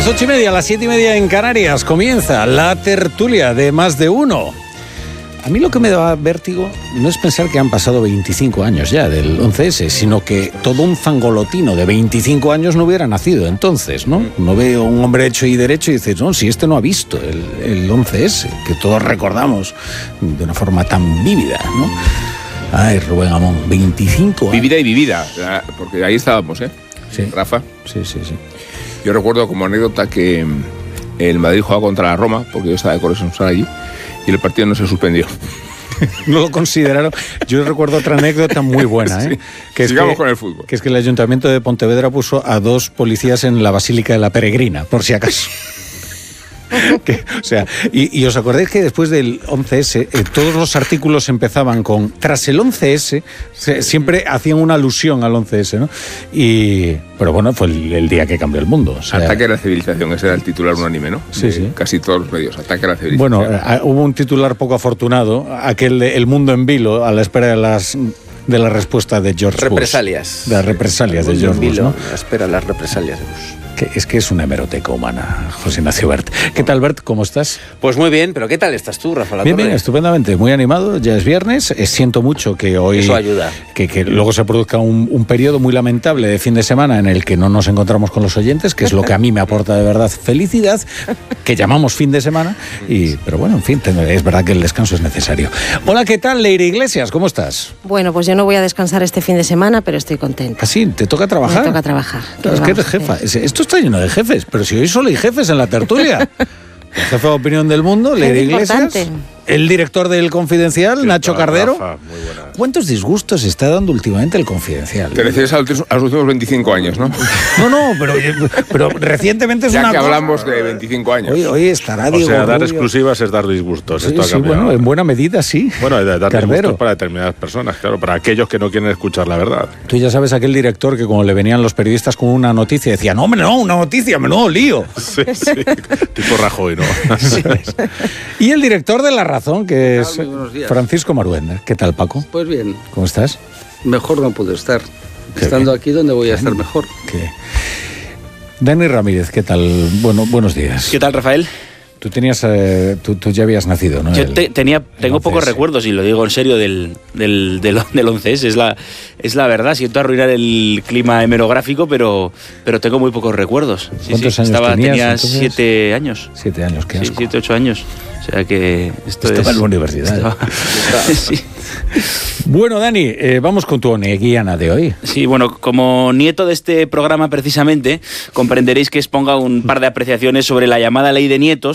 8:30, las 7:30 en Canarias, comienza la tertulia de Más de Uno. A mí lo que me da vértigo no es pensar que han pasado 25 años ya del 11S, sino que todo un zangolotino de 25 años no hubiera nacido entonces, ¿no? Uno ve a un hombre hecho y derecho y dices, no, si este no ha visto el 11S, que todos recordamos de una forma tan vívida, ¿no? Ay, Rubén Amón, 25 años. Vivida y vivida, porque ahí estábamos, ¿eh? Sí. Rafa. Sí. Yo recuerdo como anécdota que el Madrid jugaba contra la Roma, porque yo estaba de corresponsal allí, y el partido no se suspendió. No lo consideraron. Yo recuerdo otra anécdota muy buena, ¿eh? Sí. Que Sigamos con el fútbol. Que es que el Ayuntamiento de Pontevedra puso a 2 policías en la Basílica de la Peregrina, por si acaso. Y os acordáis que después del 11S todos los artículos empezaban con tras el 11S, siempre hacían una alusión al 11S, ¿no? Pero bueno, fue el día que cambió el mundo. O sea, Ataque a la civilización, ese era el titular unánime, ¿no? Sí. Casi todos los medios, ataque a la civilización. Bueno, hubo un titular poco afortunado, aquel de El mundo en vilo, a la espera de la respuesta de George represalias. Bush. De las represalias de George Bush, ¿no? Espera las represalias de Bush. Que es una hemeroteca humana, José Ignacio Bert. ¿Qué tal, Bert? ¿Cómo estás? Pues muy bien, pero ¿qué tal estás tú, Rafa Latorre? Bien, estupendamente, muy animado, ya es viernes, siento mucho que hoy... Eso ayuda. Que luego se produzca un periodo muy lamentable de fin de semana en el que no nos encontramos con los oyentes, que es lo que a mí me aporta de verdad felicidad, que llamamos fin de semana, pero bueno, en fin, es verdad que el descanso es necesario. Hola, ¿qué tal, Leire Iglesias? ¿Cómo estás? Bueno, pues yo no voy a descansar este fin de semana, pero estoy contenta. ¿Ah, sí? ¿Te toca trabajar? Me toca trabajar. Claro, es que eres jefa. Esto está lleno de jefes, pero si hoy solo hay jefes en la tertulia. El jefe de opinión del mundo, Leire Iglesias. El director del Confidencial, Nacho Cardero. Rafa, muy buenas. ¿Cuántos disgustos está dando últimamente el Confidencial? Te refieres a los últimos 25 años, ¿no? No, pero recientemente es ya una que cosa... hablamos de 25 años. Hoy estará O Diego sea, dar Rubio. exclusivas es dar disgustos. Sí, Esto ha sí, cambiado. bueno, en buena medida sí. Bueno, dar Cardero. disgustos para determinadas personas, claro, para aquellos que no quieren escuchar la verdad. Tú ya sabes aquel director que como le venían los periodistas con una noticia decía, no, hombre, no, una noticia, menudo lío. Sí, tipo Rajoy, ¿no? Sí. Y el director de La Razón, que es Muy buenos días. Francisco Maruenda. ¿Qué tal, Paco? Pues bien, ¿Cómo estás? mejor no puedo estar. Qué Estando bien. aquí donde voy a estar mejor. ¿Qué? Dani Ramírez, ¿qué tal? Buenos días. ¿Qué tal, Rafael? Tú tenías, tú ya habías nacido, ¿no? Yo tengo pocos 11S. recuerdos, y lo digo en serio, del 11S. Es la verdad, siento arruinar el clima hemerográfico, pero tengo muy pocos recuerdos. ¿Cuántos años tenías, Tenía entonces? 7 años. 7 años, qué Sí, asco. 7, 8 años. O sea que Estaba en la universidad. Sí. Bueno, Dani, vamos con tu oneguiana de hoy. Sí, bueno, como nieto de este programa precisamente, comprenderéis que exponga un par de apreciaciones sobre la llamada ley de nietos,